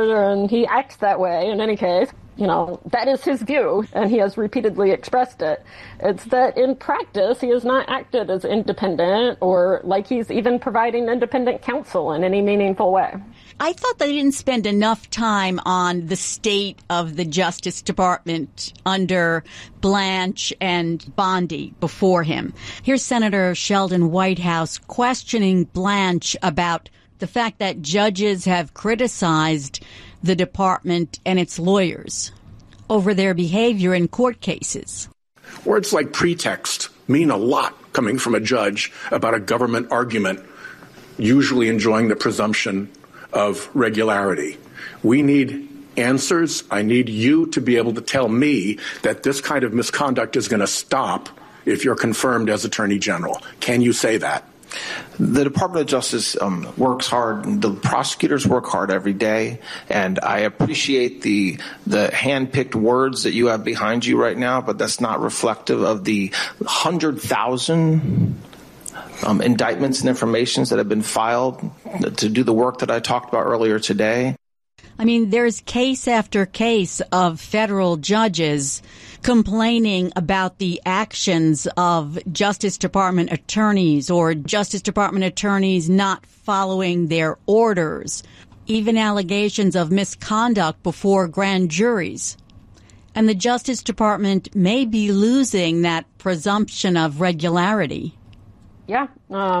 and he acts that way in any case. That is his view, and he has repeatedly expressed it. It's that in practice, he has not acted as independent or like he's even providing independent counsel in any meaningful way. I thought they didn't spend enough time on the state of the Justice Department under Blanche and Bondi before him. Here's Senator Sheldon Whitehouse questioning Blanche about the fact that judges have criticized the department and its lawyers over their behavior in court cases. Words like pretext mean a lot coming from a judge about a government argument, usually enjoying the presumption of regularity. We need answers. I need you to be able to tell me that this kind of misconduct is going to stop if you're confirmed as Attorney General. Can you say that? The Department of Justice works hard. The prosecutors work hard every day, and I appreciate the hand-picked words that you have behind you right now, but that's not reflective of the 100,000 indictments and informations that have been filed to do the work that I talked about earlier today. I mean, there's case after case of federal judges complaining about the actions of Justice Department attorneys or Justice Department attorneys not following their orders, even allegations of misconduct before grand juries. And the Justice Department may be losing that presumption of regularity. Yeah.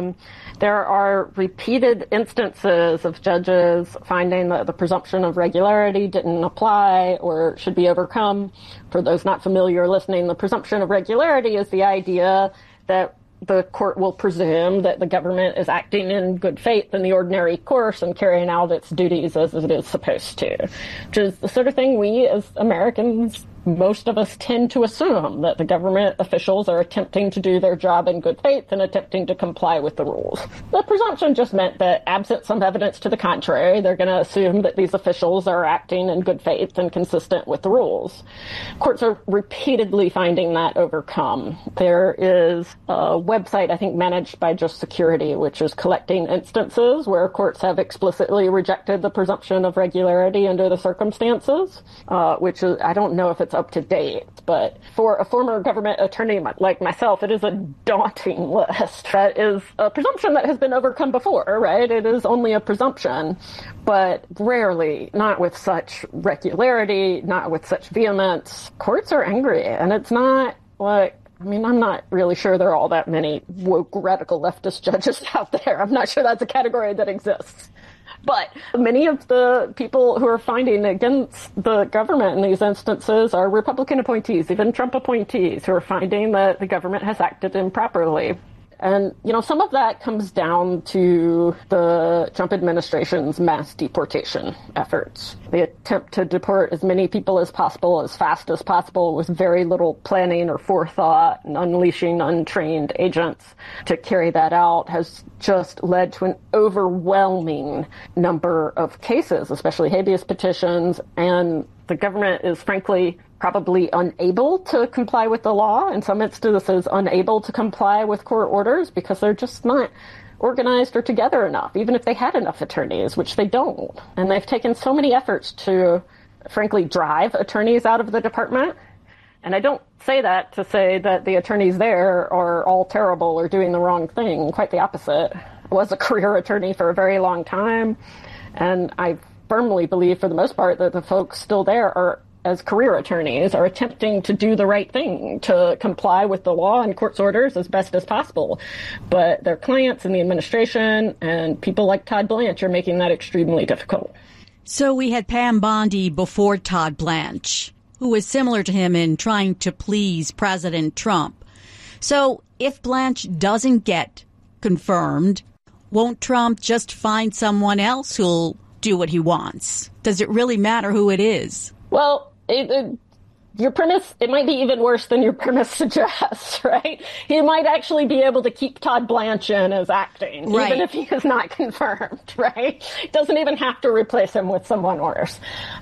There are repeated instances of judges finding that the presumption of regularity didn't apply or should be overcome. For those not familiar listening, the presumption of regularity is the idea that the court will presume that the government is acting in good faith in the ordinary course and carrying out its duties as it is supposed to, which is the sort of thing we as Americans, most of us tend to assume, that the government officials are attempting to do their job in good faith and attempting to comply with the rules. The presumption just meant that absent some evidence to the contrary, they're going to assume that these officials are acting in good faith and consistent with the rules. Courts are repeatedly finding that overcome. There is a website, I think, managed by Just Security, which is collecting instances where courts have explicitly rejected the presumption of regularity under the circumstances, which is, I don't know if it's up to date, but for a former government attorney like myself, it is a daunting list. That is a presumption that has been overcome before, right? It is only a presumption, but rarely, not with such regularity, not with such vehemence. Courts are angry, and it's not like, I'm not really sure there are all that many woke radical leftist judges out there. I'm not sure that's a category that exists. But many of the people who are fighting against the government in these instances are Republican appointees, even Trump appointees, who are finding that the government has acted improperly. And, some of that comes down to the Trump administration's mass deportation efforts. The attempt to deport as many people as possible, as fast as possible, with very little planning or forethought, and unleashing untrained agents to carry that out has just led to an overwhelming number of cases, especially habeas petitions, and the government is frankly probably unable to comply with the law, in some instances unable to comply with court orders because they're just not organized or together enough, even if they had enough attorneys, which they don't. And they've taken so many efforts to, frankly, drive attorneys out of the department. And I don't say that to say that the attorneys there are all terrible or doing the wrong thing. Quite the opposite. I was a career attorney for a very long time, and I firmly believe, for the most part, that the folks still there are, as career attorneys, are attempting to do the right thing, to comply with the law and court's orders as best as possible. But their clients in the administration and people like Todd Blanche are making that extremely difficult. So we had Pam Bondi before Todd Blanche, who was similar to him in trying to please President Trump. So if Blanche doesn't get confirmed, won't Trump just find someone else who'll do what he wants? Does it really matter who it is? Well, your premise, it might be even worse than your premise suggests, right? He might actually be able to keep Todd Blanche in as acting, right, even if he is not confirmed, right? Doesn't even have to replace him with someone worse.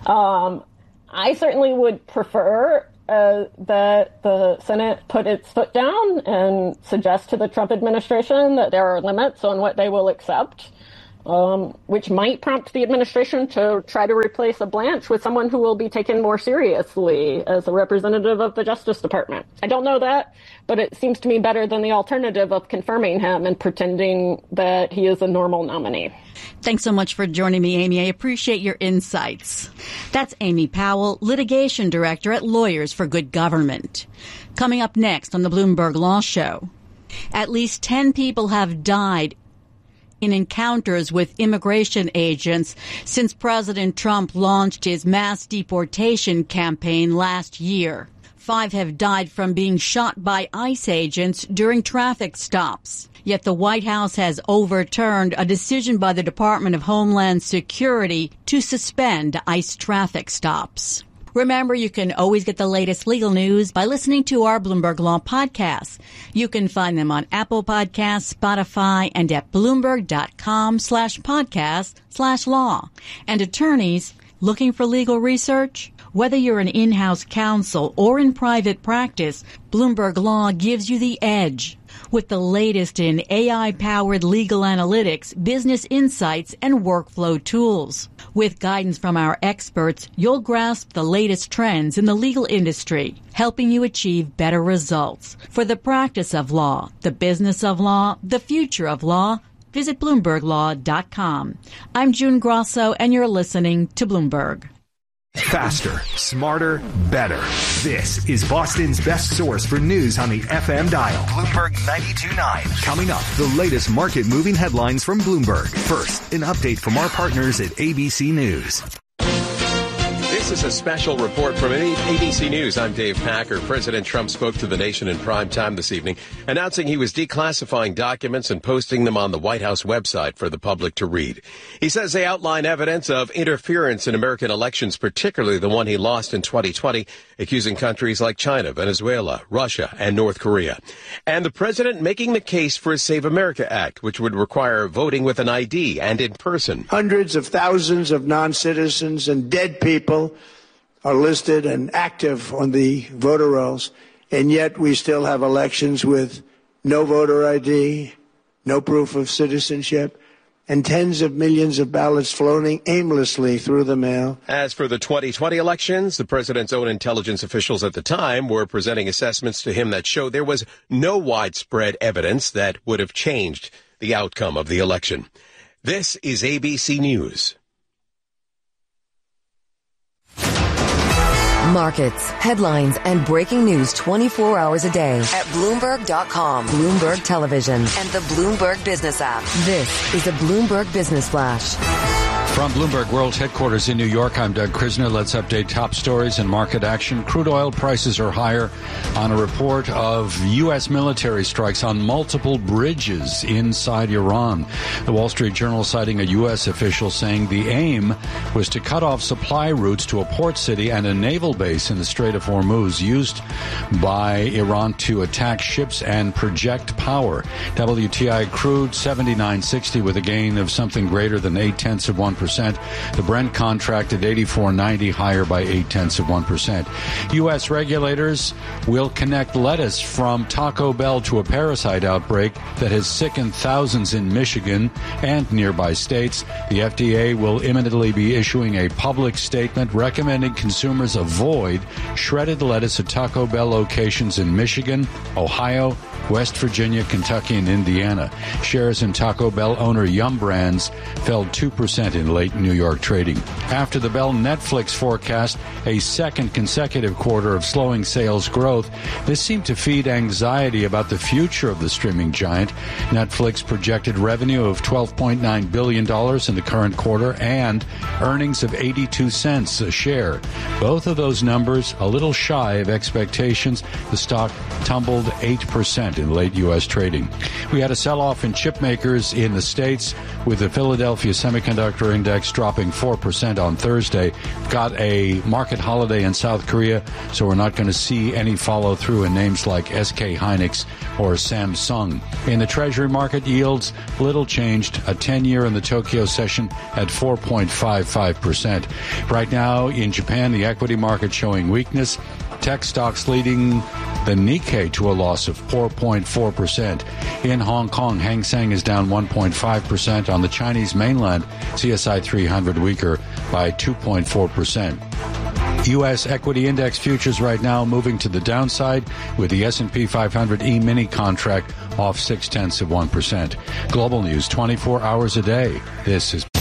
I certainly would prefer that the Senate put its foot down and suggest to the Trump administration that there are limits on what they will accept. which might prompt the administration to try to replace a Blanche with someone who will be taken more seriously as a representative of the Justice Department. I don't know that, but it seems to me better than the alternative of confirming him and pretending that he is a normal nominee. Thanks so much for joining me, Amy. I appreciate your insights. That's Amy Powell, Litigation Director at Lawyers for Good Government. Coming up next on the Bloomberg Law Show, at least 10 people have died in encounters with immigration agents since President Trump launched his mass deportation campaign last year. 5 have died from being shot by ICE agents during traffic stops. Yet the White House has overturned a decision by the Department of Homeland Security to suspend ICE traffic stops. Remember, you can always get the latest legal news by listening to our Bloomberg Law podcasts. You can find them on Apple Podcasts, Spotify, and at Bloomberg.com/podcast/law. And attorneys looking for legal research? Whether you're an in-house counsel or in private practice, Bloomberg Law gives you the edge. With the latest in AI-powered legal analytics, business insights, and workflow tools. With guidance from our experts, you'll grasp the latest trends in the legal industry, helping you achieve better results. For the practice of law, the business of law, the future of law, visit BloombergLaw.com. I'm June Grosso, and you're listening to Bloomberg. Faster, smarter, better. This is Boston's best source for news on the FM dial. Bloomberg 92.9. Coming up, the latest market-moving headlines from Bloomberg. First, an update from our partners at ABC News. This is a special report from ABC News. I'm Dave Packer. President Trump spoke to the nation in prime time this evening, announcing he was declassifying documents and posting them on the White House website for the public to read. He says they outline evidence of interference in American elections, particularly the one he lost in 2020, accusing countries like China, Venezuela, Russia, and North Korea. And the president making the case for a Save America Act, which would require voting with an ID and in person. Hundreds of thousands of non-citizens and dead people are listed and active on the voter rolls, and yet we still have elections with no voter ID, no proof of citizenship, and tens of millions of ballots floating aimlessly through the mail. As for the 2020 elections, the president's own intelligence officials at the time were presenting assessments to him that showed there was no widespread evidence that would have changed the outcome of the election. This is ABC News. Markets, headlines, and breaking news 24 hours a day at Bloomberg.com, Bloomberg Television, and the Bloomberg Business app. This is a Bloomberg Business Flash. From Bloomberg World Headquarters in New York, I'm Doug Krisner. Let's update top stories and market action. Crude oil prices are higher on a report of U.S. military strikes on multiple bridges inside Iran. The Wall Street Journal citing a U.S. official saying the aim was to cut off supply routes to a port city and a naval base in the Strait of Hormuz used by Iran to attack ships and project power. WTI crude $79.60 with a gain of something greater than 0.8%. The Brent contract at $84.90, higher by 0.8%. U.S. regulators will connect lettuce from Taco Bell to a parasite outbreak that has sickened thousands in Michigan and nearby states. The FDA will imminently be issuing a public statement recommending consumers avoid shredded lettuce at Taco Bell locations in Michigan, Ohio, West Virginia, Kentucky, and Indiana. Shares in Taco Bell owner Yum Brands fell 2% in late New York trading. After the Bell Netflix forecast a second consecutive quarter of slowing sales growth, this seemed to feed anxiety about the future of the streaming giant. Netflix projected revenue of $12.9 billion in the current quarter and earnings of 82 cents a share. Both of those numbers a little shy of expectations. The stock tumbled 8% in late U.S. trading. We had a sell-off in chip makers in the States, with the Philadelphia Semiconductor Index dropping 4% on Thursday. Got a market holiday in South Korea, so we're not going to see any follow-through in names like SK Hynix or Samsung. In the Treasury market, yields little changed. A 10-year in the Tokyo session at 4.55%. Right now in Japan, the equity market showing weakness. Tech stocks leading the Nikkei to a loss of 4.4%. In Hong Kong, Hang Seng is down 1.5%. On the Chinese mainland, CSI 300 weaker by 2.4%. U.S. equity index futures right now moving to the downside with the S&P 500 E-mini contract off 0.6%. Global news 24 hours a day. This is